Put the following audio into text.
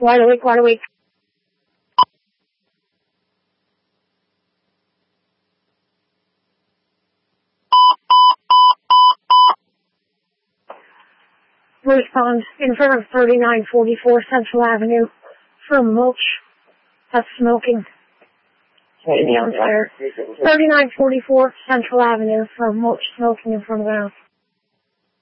Wide awake, wide awake. Respond in front of 3944 Central Avenue from Mulch. That's smoking. Maybe on fire. 3944 Central Avenue from Mulch, smoking in front of the house.